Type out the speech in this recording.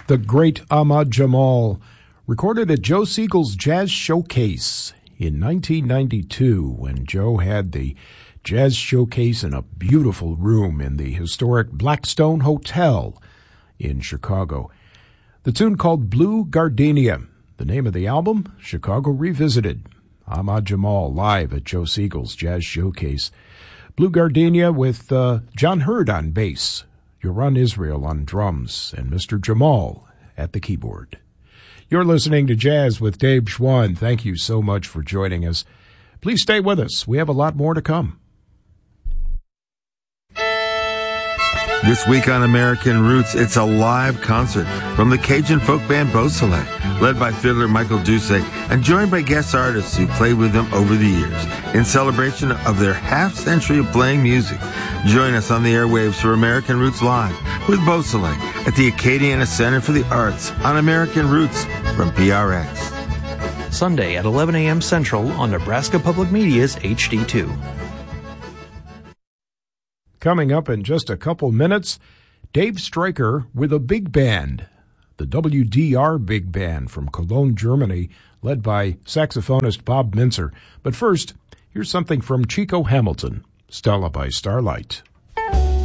The great Ahmad Jamal, recorded at Joe Siegel's Jazz Showcase in 1992 when Joe had the Jazz Showcase in a beautiful room in the historic Blackstone Hotel in Chicago. The tune called Blue Gardenia. The name of the album, Chicago Revisited. Ahmad Jamal live at Joe Siegel's Jazz Showcase. Blue Gardenia with John Hurd on bass, Yoran Israel on drums, and Mr. Jamal at the keyboard. You're listening to Jazz with Dave Schwann. Thank you so much for joining us. Please stay with us. We have a lot more to come. This week on American Roots, it's a live concert from the Cajun folk band Beausoleil, led by fiddler Michael Doucet and joined by guest artists who played with them over the years in celebration of their half-century of playing music. Join us on the airwaves for American Roots Live with Beausoleil at the Acadiana Center for the Arts on American Roots from PRX. Sunday at 11 a.m. Central on Nebraska Public Media's HD2. Coming up in just a couple minutes, Dave Stryker with a big band, the WDR Big Band from Cologne, Germany, led by saxophonist Bob Mintzer. But first, here's something from Chico Hamilton, Stella by Starlight.